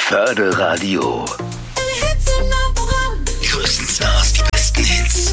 Förderradio. Die größten Stars, die besten Hits.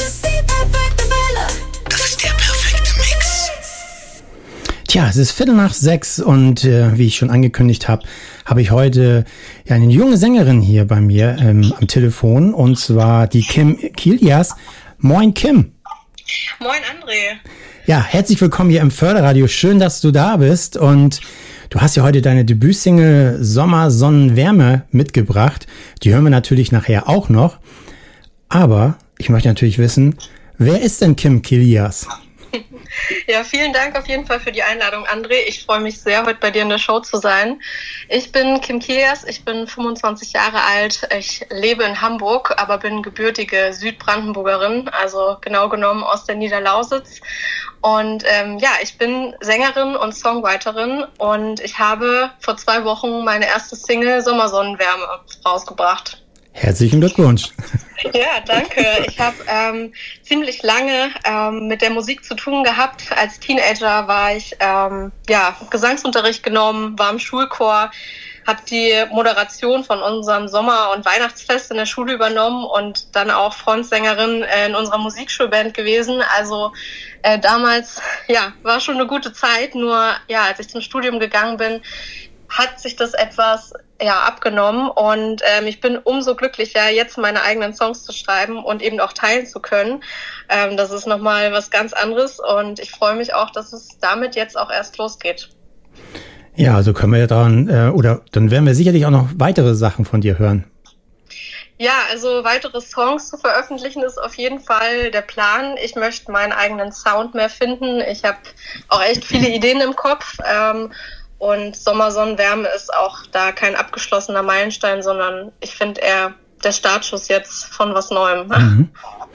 Das ist der perfekte Mix. Tja, es ist 5:45 und wie ich schon angekündigt habe, habe ich heute eine junge Sängerin hier bei mir am Telefon, und zwar die Kim Kilias. Moin Kim. Moin André. Ja, herzlich willkommen hier im Förderradio. Schön, dass du da bist, und du hast ja heute deine Debütsingle Sommer, Sonnenwärme mitgebracht. Die hören wir natürlich nachher auch noch. Aber ich möchte natürlich wissen, wer ist denn Kim Kilias? Ja, vielen Dank auf jeden Fall für die Einladung, André. Ich freue mich sehr, heute bei dir in der Show zu sein. Ich bin Kim Kilias, ich bin 25 Jahre alt. Ich lebe in Hamburg, aber bin gebürtige Südbrandenburgerin, also genau genommen aus der Niederlausitz. Und ich bin Sängerin und Songwriterin, und ich habe vor 2 Wochen meine erste Single Sommer, Sonnenwärme rausgebracht. Herzlichen Glückwunsch. Ja, danke. Ich habe ziemlich lange mit der Musik zu tun gehabt. Als Teenager war ich Gesangsunterricht genommen, war im Schulchor, habe die Moderation von unserem Sommer- und Weihnachtsfest in der Schule übernommen und dann auch Frontsängerin in unserer Musikschulband gewesen. Also damals war schon eine gute Zeit. Nur als ich zum Studium gegangen bin, hat sich das etwas abgenommen, und ich bin umso glücklicher, jetzt meine eigenen Songs zu schreiben und eben auch teilen zu können. Das ist nochmal was ganz anderes, und ich freue mich auch, dass es damit jetzt auch erst losgeht. Ja, also können wir ja dann werden wir sicherlich auch noch weitere Sachen von dir hören. Ja, also weitere Songs zu veröffentlichen ist auf jeden Fall der Plan. Ich möchte meinen eigenen Sound mehr finden. Ich habe auch echt viele Ideen im Kopf. Und Sommer, Sonnenwärme ist auch da kein abgeschlossener Meilenstein, sondern ich finde eher der Startschuss jetzt von was Neuem. Mhm.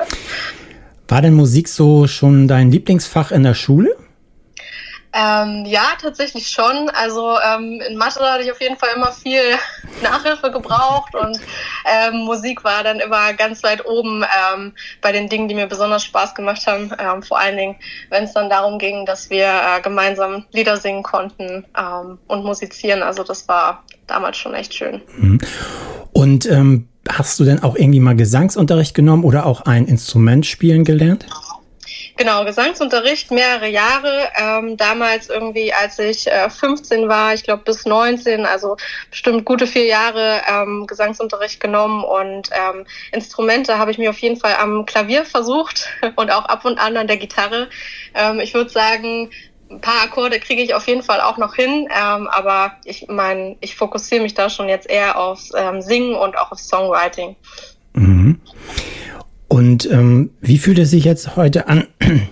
War denn Musik so schon dein Lieblingsfach in der Schule? Ja, tatsächlich schon. Also in Mathe hatte ich auf jeden Fall immer viel Nachhilfe gebraucht, und Musik war dann immer ganz weit oben bei den Dingen, die mir besonders Spaß gemacht haben. Vor allen Dingen, wenn es dann darum ging, dass wir gemeinsam Lieder singen konnten und musizieren. Also das war damals schon echt schön. Und hast du denn auch irgendwie mal Gesangsunterricht genommen oder auch ein Instrument spielen gelernt? Genau, Gesangsunterricht mehrere Jahre, damals irgendwie, als ich 15 war, ich glaube bis 19, also bestimmt gute 4 Jahre Gesangsunterricht genommen, und Instrumente habe ich mir auf jeden Fall am Klavier versucht und auch ab und an der Gitarre. Ich würde sagen, ein paar Akkorde kriege ich auf jeden Fall auch noch hin, aber ich fokussiere mich da schon jetzt eher aufs Singen und auch aufs Songwriting. Mhm. Und wie fühlt es sich jetzt heute an,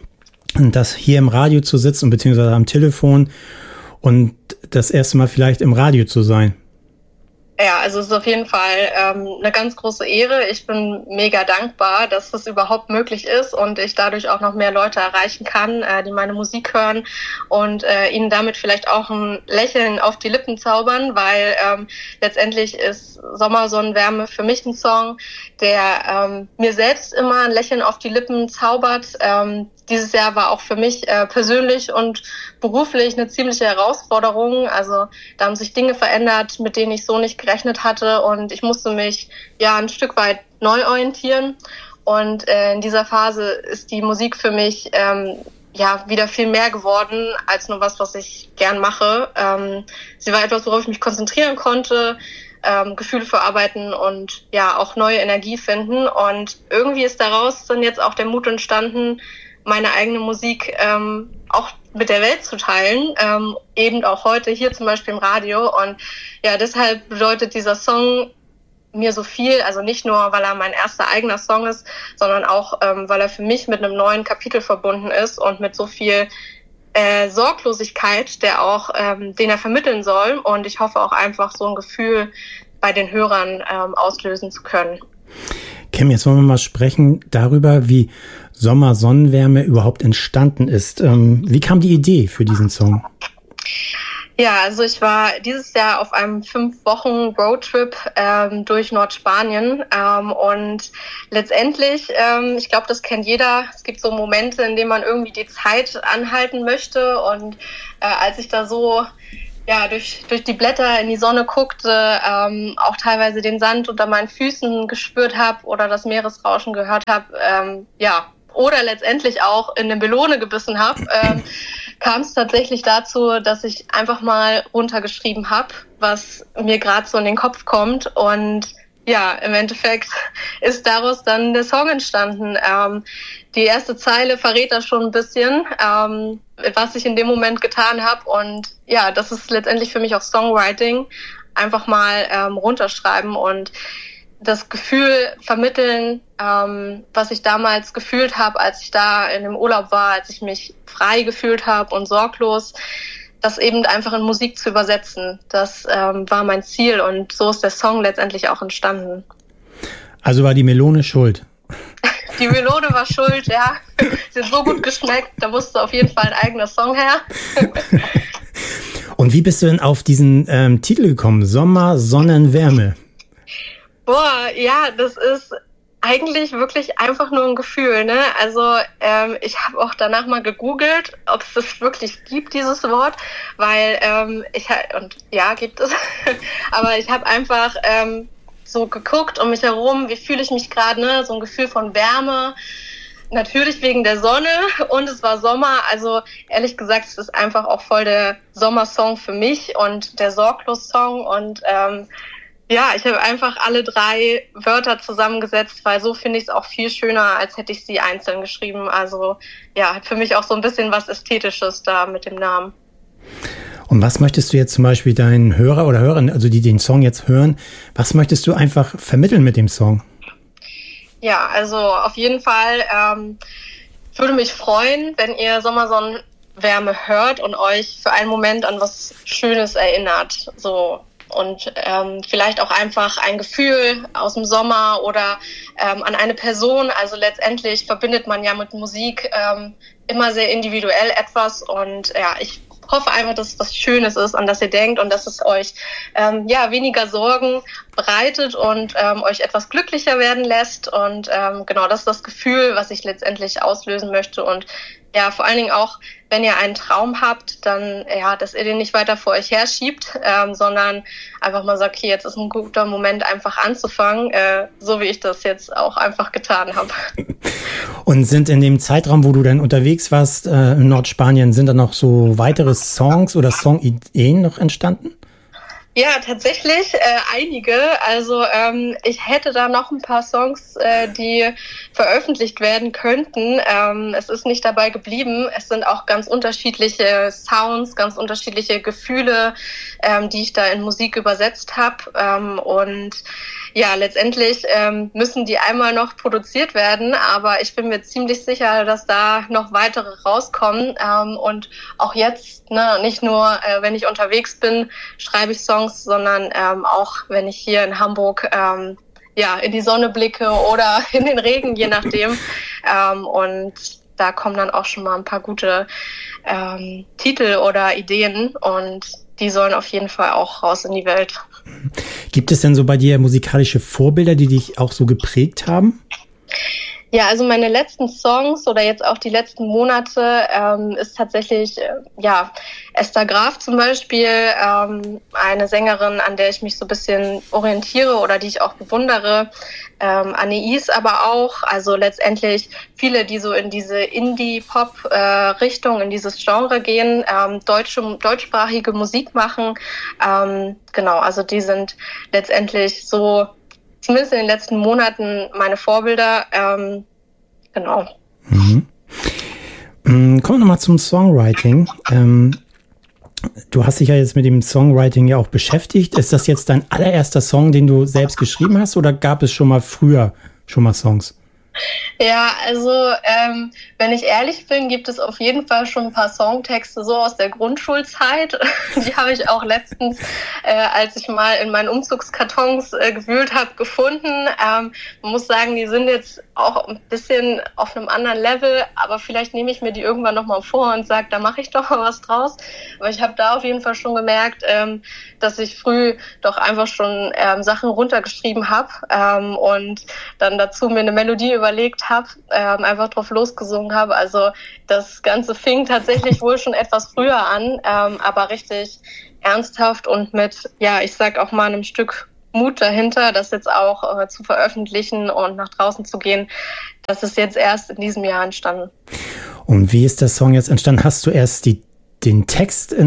das hier im Radio zu sitzen, beziehungsweise am Telefon, und das erste Mal vielleicht im Radio zu sein? Ja, also es ist auf jeden Fall eine ganz große Ehre. Ich bin mega dankbar, dass das überhaupt möglich ist und ich dadurch auch noch mehr Leute erreichen kann, die meine Musik hören, und ihnen damit vielleicht auch ein Lächeln auf die Lippen zaubern, weil letztendlich ist Sommer, Sonnenwärme für mich ein Song, der mir selbst immer ein Lächeln auf die Lippen zaubert. Dieses Jahr war auch für mich persönlich und beruflich eine ziemliche Herausforderung. Also da haben sich Dinge verändert, mit denen ich so nicht gerechnet hatte, und ich musste mich ein Stück weit neu orientieren. Und in dieser Phase ist die Musik für mich wieder viel mehr geworden als nur was ich gern mache. Sie war etwas, worauf ich mich konzentrieren konnte, Gefühle verarbeiten und auch neue Energie finden. Und irgendwie ist daraus dann jetzt auch der Mut entstanden, meine eigene Musik auch mit der Welt zu teilen, eben auch heute hier zum Beispiel im Radio. Und deshalb bedeutet dieser Song mir so viel, also nicht nur, weil er mein erster eigener Song ist, sondern auch, weil er für mich mit einem neuen Kapitel verbunden ist und mit so viel Sorglosigkeit, den er vermitteln soll. Und ich hoffe auch einfach, so ein Gefühl bei den Hörern auslösen zu können. Kim, jetzt wollen wir mal sprechen darüber, wie Sommer, Sonnenwärme überhaupt entstanden ist. Wie kam die Idee für diesen Song? Ja, also ich war dieses Jahr auf einem 5-Wochen-Roadtrip durch Nordspanien, und letztendlich, ich glaube, das kennt jeder, es gibt so Momente, in denen man irgendwie die Zeit anhalten möchte, und als ich da so ja, durch die Blätter in die Sonne guckte, auch teilweise den Sand unter meinen Füßen gespürt habe oder das Meeresrauschen gehört habe, ja, oder letztendlich auch in eine Melone gebissen habe, kam es tatsächlich dazu, dass ich einfach mal runtergeschrieben habe, was mir gerade so in den Kopf kommt. Und ja, im Endeffekt ist daraus dann der Song entstanden. Die erste Zeile verrät das schon ein bisschen, was ich in dem Moment getan habe. Und ja, das ist letztendlich für mich auch Songwriting. Einfach mal runterschreiben und das Gefühl vermitteln, was ich damals gefühlt habe, als ich da in dem Urlaub war, als ich mich frei gefühlt habe und sorglos, das eben einfach in Musik zu übersetzen. Das war mein Ziel und so ist der Song letztendlich auch entstanden. Also war die Melone schuld? Die Melone war schuld, ja. Sie hat so gut geschmeckt, da musste auf jeden Fall ein eigener Song her. Und wie bist du denn auf diesen Titel gekommen? Sommer, Sonnenwärme. Boah, ja, das ist eigentlich wirklich einfach nur ein Gefühl, ne? Also ich habe auch danach mal gegoogelt, ob es das wirklich gibt, dieses Wort, weil gibt es, aber ich habe einfach so geguckt um mich herum, wie fühle ich mich gerade, ne? So ein Gefühl von Wärme, natürlich wegen der Sonne und es war Sommer, also ehrlich gesagt, es ist einfach auch voll der Sommersong für mich und der Sorglos-Song und ja, ich habe einfach alle 3 Wörter zusammengesetzt, weil so finde ich es auch viel schöner, als hätte ich sie einzeln geschrieben. Also ja, hat für mich auch so ein bisschen was Ästhetisches da mit dem Namen. Und was möchtest du jetzt zum Beispiel deinen Hörer oder Hörern, also die den Song jetzt hören, was möchtest du einfach vermitteln mit dem Song? Ja, also auf jeden Fall würde mich freuen, wenn ihr Sommersonnenwärme hört und euch für einen Moment an was Schönes erinnert. So. Und vielleicht auch einfach ein Gefühl aus dem Sommer oder an eine Person. Also letztendlich verbindet man ja mit Musik immer sehr individuell etwas. Und ja, ich hoffe einfach, dass es was Schönes ist, an das ihr denkt und dass es euch weniger Sorgen bereitet und euch etwas glücklicher werden lässt. Und genau, das ist das Gefühl, was ich letztendlich auslösen möchte. Und ja, vor allen Dingen auch, wenn ihr einen Traum habt, dann, ja, dass ihr den nicht weiter vor euch herschiebt, sondern einfach mal sagt, okay, jetzt ist ein guter Moment, einfach anzufangen, so wie ich das jetzt auch einfach getan habe. Und sind in dem Zeitraum, wo du dann unterwegs warst, in Nordspanien, sind da noch so weitere Songs oder Songideen noch entstanden? Ja, tatsächlich einige. Also ich hätte da noch ein paar Songs, die veröffentlicht werden könnten. Es ist nicht dabei geblieben. Es sind auch ganz unterschiedliche Sounds, ganz unterschiedliche Gefühle, die ich da in Musik übersetzt habe. Und ja, letztendlich müssen die einmal noch produziert werden, aber ich bin mir ziemlich sicher, dass da noch weitere rauskommen. Und auch jetzt, ne, nicht nur, wenn ich unterwegs bin, schreibe ich Songs, sondern auch, wenn ich hier in Hamburg in die Sonne blicke oder in den Regen, je nachdem. Und da kommen dann auch schon mal ein paar gute Titel oder Ideen und die sollen auf jeden Fall auch raus in die Welt. Gibt es denn so bei dir musikalische Vorbilder, die dich auch so geprägt haben? Ja, also meine letzten Songs oder jetzt auch die letzten Monate ist tatsächlich, Esther Graf zum Beispiel, eine Sängerin, an der ich mich so ein bisschen orientiere oder die ich auch bewundere. Anais aber auch, also letztendlich viele, die so in diese Indie-Pop-Richtung, in dieses Genre gehen, deutschsprachige Musik machen. Genau, also die sind letztendlich so, zumindest in den letzten Monaten, meine Vorbilder. Genau. Mhm. Kommen wir nochmal zum Songwriting. Du hast dich ja jetzt mit dem Songwriting ja auch beschäftigt. Ist das jetzt dein allererster Song, den du selbst geschrieben hast, oder gab es schon mal früher Songs? Ja, also wenn ich ehrlich bin, gibt es auf jeden Fall schon ein paar Songtexte so aus der Grundschulzeit. Die habe ich auch letztens, als ich mal in meinen Umzugskartons gewühlt habe, gefunden. Man muss sagen, die sind jetzt auch ein bisschen auf einem anderen Level, aber vielleicht nehme ich mir die irgendwann nochmal vor und sage, da mache ich doch mal was draus. Aber ich habe da auf jeden Fall schon gemerkt, dass ich früh doch einfach schon Sachen runtergeschrieben habe und dann dazu mir eine Melodie überlegt habe, einfach drauf losgesungen habe. Also das Ganze fing tatsächlich wohl schon etwas früher an, aber richtig ernsthaft und mit, ja, ich sag auch mal einem Stück Mut dahinter, das jetzt auch zu veröffentlichen und nach draußen zu gehen. Das ist jetzt erst in diesem Jahr entstanden. Und wie ist der Song jetzt entstanden? Hast du erst den Text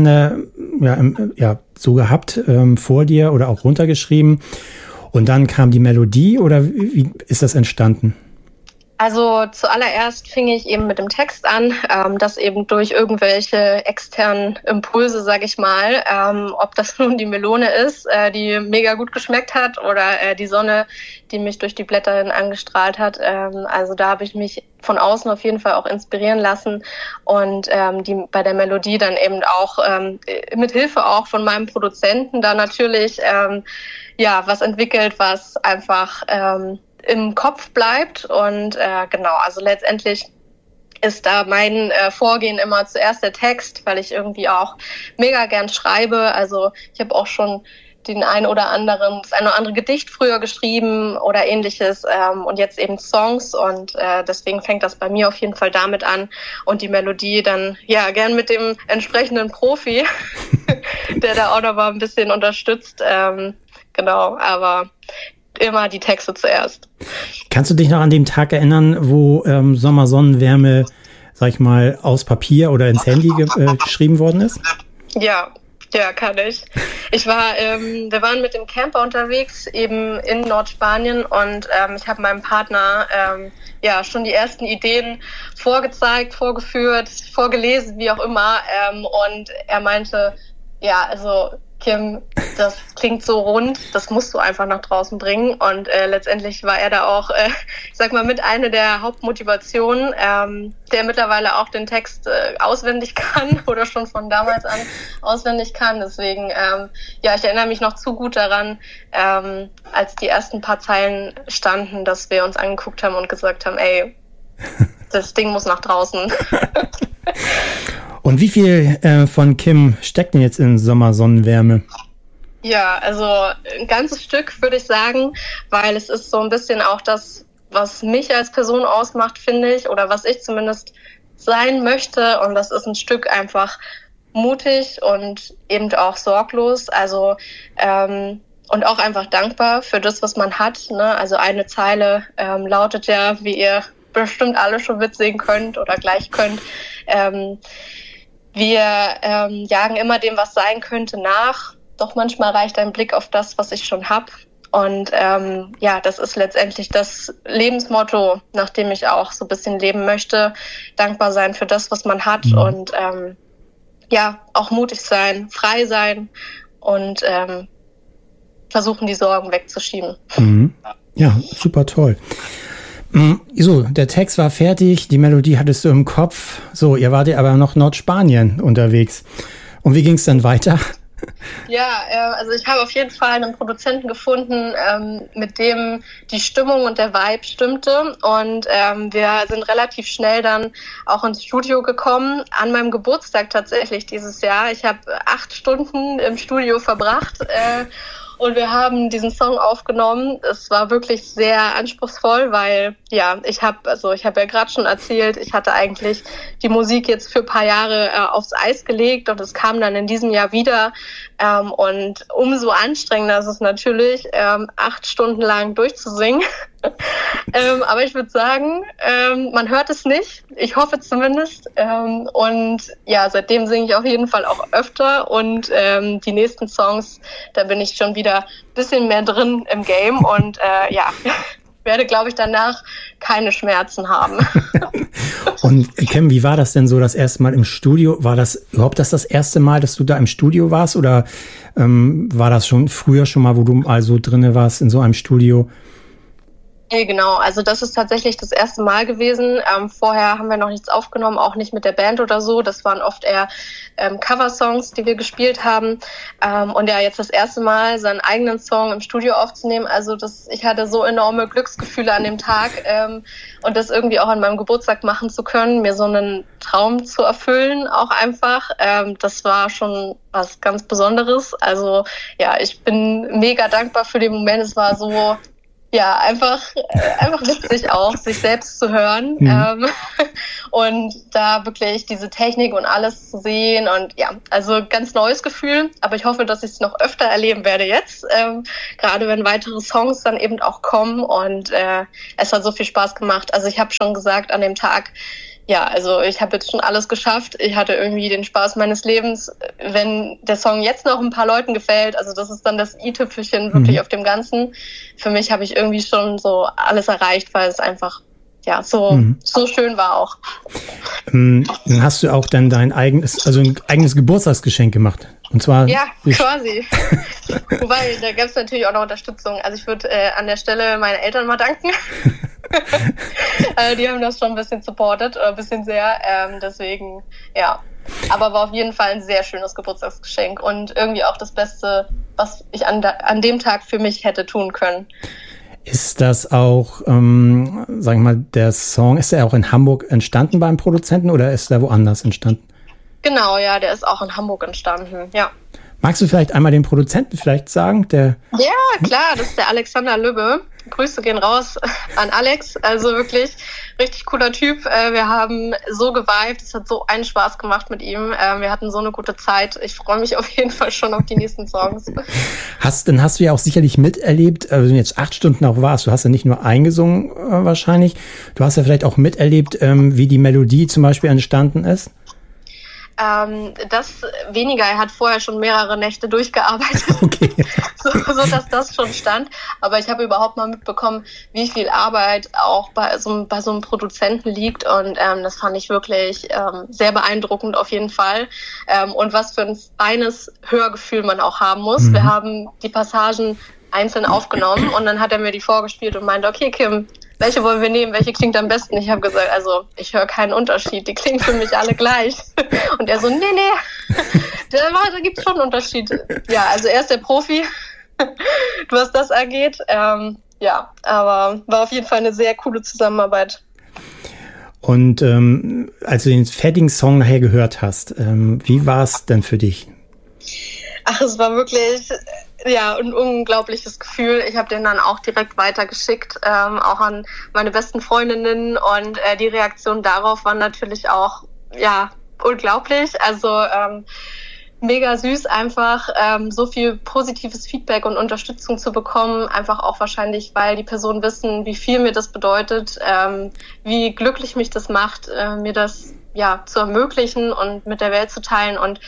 so gehabt vor dir oder auch runtergeschrieben und dann kam die Melodie oder wie ist das entstanden? Also zuallererst fing ich eben mit dem Text an, das eben durch irgendwelche externen Impulse, sag ich mal, ob das nun die Melone ist, die mega gut geschmeckt hat oder die Sonne, die mich durch die Blätter hin angestrahlt hat. Also da habe ich mich von außen auf jeden Fall auch inspirieren lassen und bei der Melodie dann eben auch mit Hilfe auch von meinem Produzenten da natürlich was entwickelt, was einfach im Kopf bleibt und also letztendlich ist da mein Vorgehen immer zuerst der Text, weil ich irgendwie auch mega gern schreibe. Also ich habe auch schon das eine oder andere Gedicht früher geschrieben oder ähnliches und jetzt eben Songs und deswegen fängt das bei mir auf jeden Fall damit an und die Melodie dann gern mit dem entsprechenden Profi, der da auch noch mal ein bisschen unterstützt. Aber immer die Texte zuerst. Kannst du dich noch an den Tag erinnern, wo Sommersonnenwärme, sag ich mal, aus Papier oder ins Handy geschrieben worden ist? Ja, kann ich. Wir waren mit dem Camper unterwegs, eben in Nordspanien und ich habe meinem Partner schon die ersten Ideen vorgezeigt, vorgeführt, vorgelesen, wie auch immer. Und er meinte, Kim, das klingt so rund, das musst du einfach nach draußen bringen. Und letztendlich war er da auch, mit einer der Hauptmotivationen, der mittlerweile auch den Text auswendig kann oder schon von damals an auswendig kann. Deswegen, ich erinnere mich noch zu gut daran, als die ersten paar Zeilen standen, dass wir uns angeguckt haben und gesagt haben, ey, das Ding muss nach draußen. Und wie viel von Kim steckt denn jetzt in Sommersonnenwärme? Ja, also ein ganzes Stück würde ich sagen, weil es ist so ein bisschen auch das, was mich als Person ausmacht, finde ich, oder was ich zumindest sein möchte. Und das ist ein Stück einfach mutig und eben auch sorglos. Also und auch einfach dankbar für das, was man hat. Ne? Also eine Zeile lautet ja, wie ihr bestimmt alle schon mitsingen könnt oder gleich könnt. Wir jagen immer dem, was sein könnte, nach. Doch manchmal reicht ein Blick auf das, was ich schon hab. Und das ist letztendlich das Lebensmotto, nach dem ich auch so ein bisschen leben möchte. Dankbar sein für das, was man hat und auch mutig sein, frei sein und versuchen, die Sorgen wegzuschieben. Mhm. Ja, super toll. So, der Text war fertig, die Melodie hattest du im Kopf. So, ihr wart ja aber noch Nordspanien unterwegs. Und wie ging es dann weiter? Ja, also ich habe auf jeden Fall einen Produzenten gefunden, mit dem die Stimmung und der Vibe stimmte. Und wir sind relativ schnell dann auch ins Studio gekommen, an meinem Geburtstag tatsächlich dieses Jahr. Ich habe 8 Stunden im Studio verbracht und wir haben diesen Song aufgenommen. Es war wirklich sehr anspruchsvoll, weil ich habe ja gerade schon erzählt, ich hatte eigentlich die Musik jetzt für ein paar Jahre aufs Eis gelegt und es kam dann in diesem Jahr wieder. Und umso anstrengender ist es natürlich, 8 Stunden lang durchzusingen. Aber ich würde sagen, man hört es nicht. Ich hoffe zumindest. Und seitdem singe ich auf jeden Fall auch öfter. Und die nächsten Songs, da bin ich schon wieder ein bisschen mehr drin im Game. Und werde, glaube ich, danach keine Schmerzen haben. Und Kim, wie war das denn so das erste Mal im Studio? War das überhaupt das erste Mal, dass du da im Studio warst? Oder war das schon früher schon mal, wo du mal so drinne warst in so einem Studio? Nee, genau. Also das ist tatsächlich das erste Mal gewesen. Vorher haben wir noch nichts aufgenommen, auch nicht mit der Band oder so. Das waren oft eher Coversongs, die wir gespielt haben. Und jetzt das erste Mal seinen eigenen Song im Studio aufzunehmen. Also ich hatte so enorme Glücksgefühle an dem Tag und das irgendwie auch an meinem Geburtstag machen zu können, mir so einen Traum zu erfüllen, auch einfach. Das war schon was ganz Besonderes. Also ich bin mega dankbar für den Moment. Es war so ja, einfach witzig auch, sich selbst zu hören und da wirklich diese Technik und alles zu sehen und ja, also ganz neues Gefühl, aber ich hoffe, dass ich es noch öfter erleben werde jetzt, gerade wenn weitere Songs dann eben auch kommen und es hat so viel Spaß gemacht. Also ich habe schon gesagt an dem Tag, ja, also ich habe jetzt schon alles geschafft. Ich hatte irgendwie den Spaß meines Lebens. Wenn der Song jetzt noch ein paar Leuten gefällt, also das ist dann das i-Tüpfelchen wirklich auf dem Ganzen. Für mich habe ich irgendwie schon so alles erreicht, weil es einfach ja so schön war auch. Dann hast du auch dann ein eigenes Geburtstagsgeschenk gemacht. Und zwar ja, quasi. Wobei, da gab es natürlich auch noch Unterstützung. Also ich würde an der Stelle meine Eltern mal danken. Die haben das schon ein bisschen supportet, ein bisschen sehr. Deswegen, ja. Aber war auf jeden Fall ein sehr schönes Geburtstagsgeschenk und irgendwie auch das Beste, was ich an dem Tag für mich hätte tun können. Ist das auch, sagen wir mal, der Song, ist der auch in Hamburg entstanden beim Produzenten oder ist der woanders entstanden? Genau, ja, der ist auch in Hamburg entstanden, ja. Magst du vielleicht einmal den Produzenten vielleicht sagen? Ja, klar, das ist der Alexander Lübbe. Grüße gehen raus an Alex, also wirklich richtig cooler Typ. Wir haben so geweibt, es hat so einen Spaß gemacht mit ihm. Wir hatten so eine gute Zeit. Ich freue mich auf jeden Fall schon auf die nächsten Songs. Dann hast du ja auch sicherlich miterlebt, wenn du jetzt 8 Stunden auch warst, du hast ja nicht nur eingesungen wahrscheinlich, du hast ja vielleicht auch miterlebt, wie die Melodie zum Beispiel entstanden ist. Das weniger, er hat vorher schon mehrere Nächte durchgearbeitet, okay. so dass das schon stand. Aber ich habe überhaupt mal mitbekommen, wie viel Arbeit auch bei so einem Produzenten liegt und das fand ich wirklich sehr beeindruckend auf jeden Fall. Und was für ein feines Hörgefühl man auch haben muss. Wir haben die Passagen einzeln aufgenommen und dann hat er mir die vorgespielt und meinte, okay Kim, welche wollen wir nehmen, welche klingt am besten? Ich habe gesagt, also ich höre keinen Unterschied, die klingen für mich alle gleich. Und er so, nee, da gibt's schon einen Unterschied. Ja, also er ist der Profi, was das angeht. Ja, aber war auf jeden Fall eine sehr coole Zusammenarbeit. Und als du den fertigen Song nachher gehört hast, wie war es denn für dich? Ach, es war wirklich ein unglaubliches Gefühl. Ich habe den dann auch direkt weitergeschickt, auch an meine besten Freundinnen und die Reaktion darauf war natürlich auch unglaublich. Also mega süß einfach, so viel positives Feedback und Unterstützung zu bekommen, einfach auch wahrscheinlich, weil die Personen wissen, wie viel mir das bedeutet, wie glücklich mich das macht, mir das zu ermöglichen und mit der Welt zu teilen und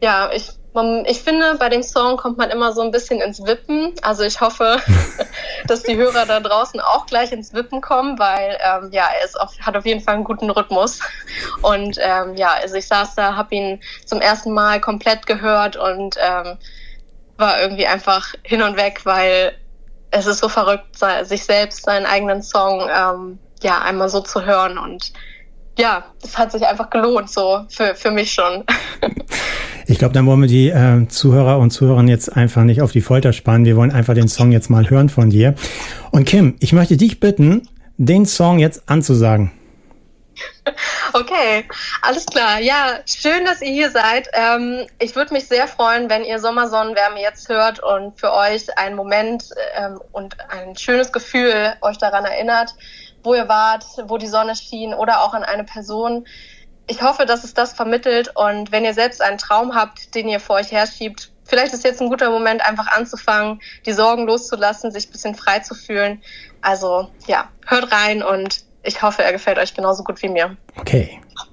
ich finde, bei dem Song kommt man immer so ein bisschen ins Wippen. Also ich hoffe, dass die Hörer da draußen auch gleich ins Wippen kommen, weil er hat auf jeden Fall einen guten Rhythmus. Und also ich saß da, habe ihn zum ersten Mal komplett gehört und war irgendwie einfach hin und weg, weil es ist so verrückt, sich selbst, seinen eigenen Song einmal so zu hören. Und ja, es hat sich einfach gelohnt, so für mich schon. Ich glaube, dann wollen wir die Zuhörer und Zuhörerinnen jetzt einfach nicht auf die Folter spannen. Wir wollen einfach den Song jetzt mal hören von dir. Und Kim, ich möchte dich bitten, den Song jetzt anzusagen. Okay, alles klar. Ja, schön, dass ihr hier seid. Ich würde mich sehr freuen, wenn ihr Sommersonnenwärme jetzt hört und für euch einen Moment und ein schönes Gefühl euch daran erinnert, wo ihr wart, wo die Sonne schien oder auch an eine Person. Ich hoffe, dass es das vermittelt und wenn ihr selbst einen Traum habt, den ihr vor euch herschiebt, vielleicht ist jetzt ein guter Moment, einfach anzufangen, die Sorgen loszulassen, sich ein bisschen frei zu fühlen. Also hört rein und ich hoffe, er gefällt euch genauso gut wie mir. Okay.